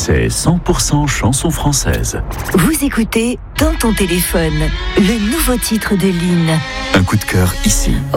c'est 100% chanson française. Vous écoutez Dans ton téléphone, le nouveau titre de Lynn. Un coup de cœur ici.